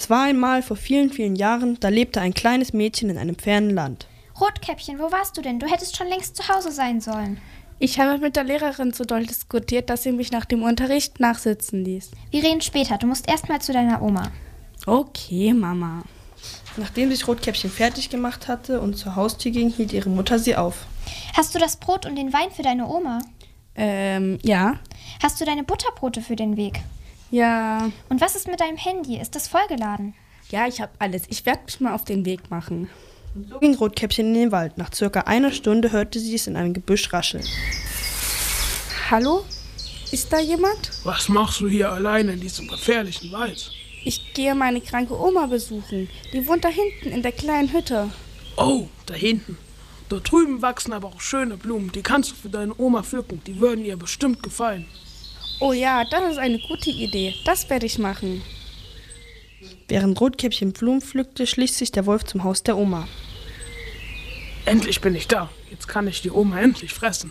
Es war einmal vor vielen, vielen Jahren, da lebte ein kleines Mädchen in einem fernen Land. Rotkäppchen, wo warst du denn? Du hättest schon längst zu Hause sein sollen. Ich habe mit der Lehrerin so doll diskutiert, dass sie mich nach dem Unterricht nachsitzen ließ. Wir reden später. Du musst erst mal zu deiner Oma. Okay, Mama. Nachdem sich Rotkäppchen fertig gemacht hatte und zur Haustür ging, hielt ihre Mutter sie auf. Hast du das Brot und den Wein für deine Oma? Ja. Hast du deine Butterbrote für den Weg? Ja. Und was ist mit deinem Handy? Ist das vollgeladen? Ja, ich habe alles. Ich werde mich mal auf den Weg machen. Und so ging Rotkäppchen in den Wald. Nach circa einer Stunde hörte sie es in einem Gebüsch rascheln. Hallo? Ist da jemand? Was machst du hier alleine in diesem gefährlichen Wald? Ich gehe meine kranke Oma besuchen. Die wohnt da hinten in der kleinen Hütte. Oh, da hinten. Dort drüben wachsen aber auch schöne Blumen. Die kannst du für deine Oma pflücken. Die würden ihr bestimmt gefallen. Oh ja, das ist eine gute Idee. Das werde ich machen. Während Rotkäppchen Blumen pflückte, schlich sich der Wolf zum Haus der Oma. Endlich bin ich da. Jetzt kann ich die Oma endlich fressen.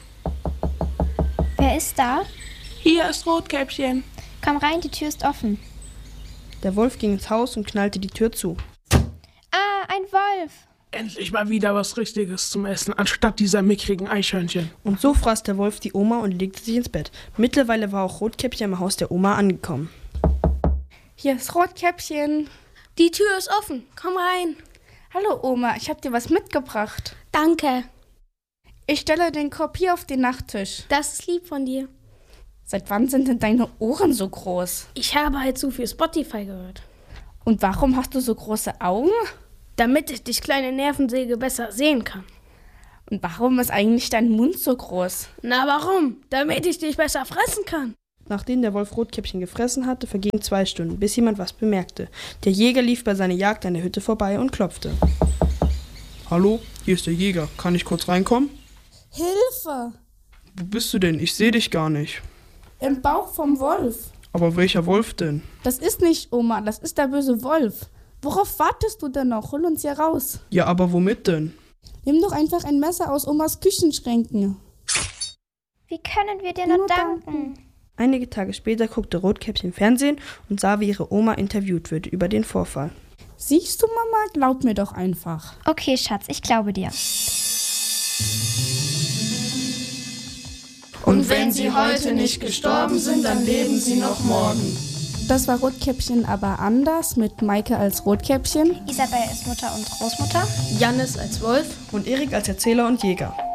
Wer ist da? Hier ist Rotkäppchen. Komm rein, die Tür ist offen. Der Wolf ging ins Haus und knallte die Tür zu. Ah, ein Wolf. Endlich mal wieder was Richtiges zum Essen, anstatt dieser mickrigen Eichhörnchen. Und so fraß der Wolf die Oma und legte sich ins Bett. Mittlerweile war auch Rotkäppchen im Haus der Oma angekommen. Hier ist Rotkäppchen. Die Tür ist offen. Komm rein. Hallo Oma, ich habe dir was mitgebracht. Danke. Ich stelle den Korb hier auf den Nachttisch. Das ist lieb von dir. Seit wann sind denn deine Ohren so groß? Ich habe halt zu viel Spotify gehört. Und warum hast du so große Augen? Damit ich dich, kleine Nervensäge, besser sehen kann. Und warum ist eigentlich dein Mund so groß? Na warum? Damit ich dich besser fressen kann. Nachdem der Wolf Rotkäppchen gefressen hatte, vergingen 2 Stunden, bis jemand was bemerkte. Der Jäger lief bei seiner Jagd an der Hütte vorbei und klopfte. Hallo, hier ist der Jäger. Kann ich kurz reinkommen? Hilfe! Wo bist du denn? Ich sehe dich gar nicht. Im Bauch vom Wolf. Aber welcher Wolf denn? Das ist nicht Oma, das ist der böse Wolf. Worauf wartest du denn noch? Hol uns hier raus. Ja, aber womit denn? Nimm doch einfach ein Messer aus Omas Küchenschränken. Wie können wir dir nur danken? Einige Tage später guckte Rotkäppchen Fernsehen und sah, wie ihre Oma interviewt wird über den Vorfall. Siehst du, Mama? Glaub mir doch einfach. Okay, Schatz, ich glaube dir. Und wenn sie heute nicht gestorben sind, dann leben sie noch morgen. Das war Rotkäppchen aber anders, mit Maike als Rotkäppchen. Isabel ist Mutter und Großmutter. Jannis als Wolf. Und Erik als Erzähler und Jäger.